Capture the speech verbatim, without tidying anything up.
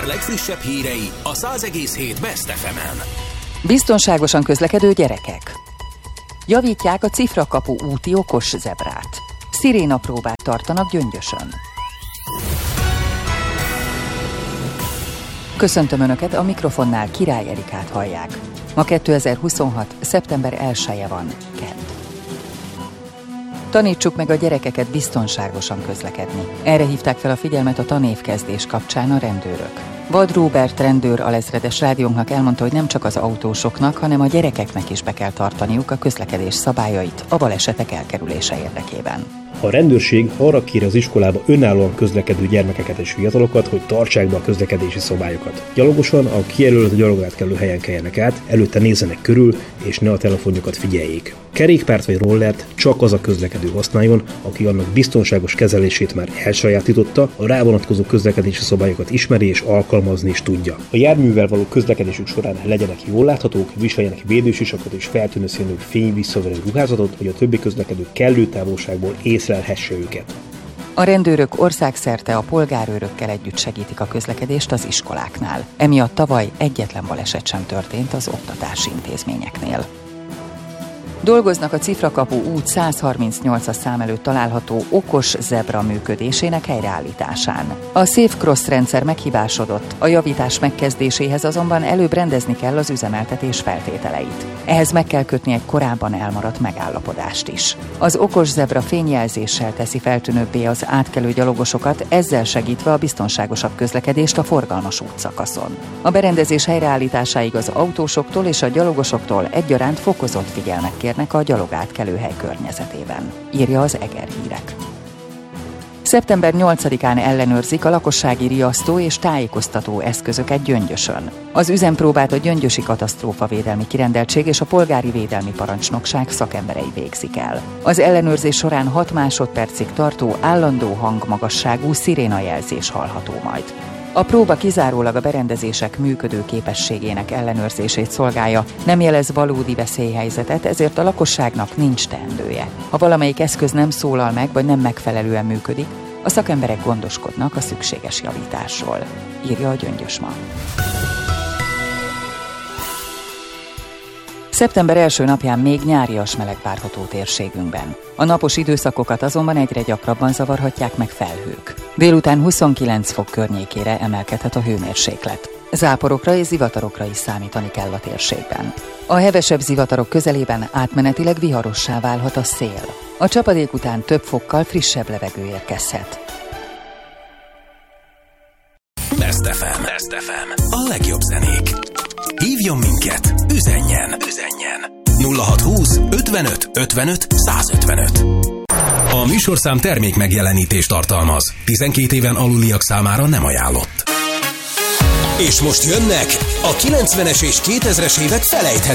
legfrissebb hírei a száz egész hét Best ef emen. Biztonságosan közlekedő gyerekek. Javítják a Cifrakapu úti okos zebrát. Szirénapróbát tartanak Gyöngyösön. Köszöntöm Önöket, a mikrofonnál Király Erikát hallják. Ma kétezer-huszonhat. szeptember elseje van, kedd. Tanítsuk meg a gyerekeket biztonságosan közlekedni. Erre hívták fel a figyelmet a tanévkezdés kapcsán a rendőrök. Vad Róbert rendőr alezredes rádiónknak elmondta, hogy nem csak az autósoknak, hanem a gyerekeknek is be kell tartaniuk a közlekedés szabályait a balesetek elkerülése érdekében. A rendőrség arra kéri az iskolába önállóan közlekedő gyermekeket és fiatalokat, hogy tartsák be a közlekedési szabályokat. Gyalogosan a kijelölt gyalogátkelő helyen keljenek át, előtte nézzenek körül, és ne a telefonjukat figyeljék. Kerékpárt vagy rollert csak az a közlekedő használjon, aki annak biztonságos kezelését már elsajátította, a rá vonatkozó közlekedési szabályokat ismeri és alkalmazni is tudja. A járművel való közlekedésük során legyenek jól láthatók, viseljenek védősisakot és feltűnő színű fényvisszaverő ruházatot, hogy a többi közlekedő kellő távolságból észlelhesse őket. A rendőrök országszerte a polgárőrökkel együtt segítik a közlekedést az iskoláknál. Emiatt tavaly egyetlen baleset sem történt az oktatási intézményeknél. Dolgoznak a Cifrakapu út száz harmincnyolcas szám előtt található okos zebra működésének helyreállításán. A Safe Cross rendszer meghibásodott, a javítás megkezdéséhez azonban előbb rendezni kell az üzemeltetés feltételeit. Ehhez meg kell kötni egy korábban elmaradt megállapodást is. Az okos zebra fényjelzéssel teszi feltűnőbbé az átkelő gyalogosokat, ezzel segítve a biztonságosabb közlekedést a forgalmas útszakaszon. A berendezés helyreállításáig az autósoktól és a gyalogosoktól egyaránt fokozott figyelmet kérnek a gyalogátkelőhely környezetében, írja az Eger Hírek. szeptember nyolcadikán ellenőrzik a lakossági riasztó és tájékoztató eszközöket Gyöngyösön. Az üzempróbát a Gyöngyösi Katasztrófavédelmi Kirendeltség és a Polgári Védelmi Parancsnokság szakemberei végzik el. Az ellenőrzés során hat másodpercig tartó állandó hangmagasságú szirénajelzés hallható majd. A próba kizárólag a berendezések működő képességének ellenőrzését szolgálja, nem jelez valódi veszélyhelyzetet, ezért a lakosságnak nincs teendője. Ha valamelyik eszköz nem szólal meg, vagy nem megfelelően működik, a szakemberek gondoskodnak a szükséges javításról, írja a Gyöngyös ma. Szeptember első napján még nyárias meleg várható térségünkben. A napos időszakokat azonban egyre gyakrabban zavarhatják meg felhők. Délután huszonkilenc fok környékére emelkedhet a hőmérséklet. Záporokra és zivatarokra is számítani kell a térségben. A hevesebb zivatarok közelében átmenetileg viharossá válhat a szél. A csapadék után több fokkal frissebb levegő érkezhet. Best ef em. Best ef em. A legjobb zenék. Hívjon minket, üzenjen, üzenjen. nulla hatszázhúsz ötvenöt ötvenöt százötvenöt. A műsorszám termék megjelenítést tartalmaz. tizenkét éven aluliak számára nem ajánlott. És most jönnek a kilencvenes és kétezres évek felejthetetlen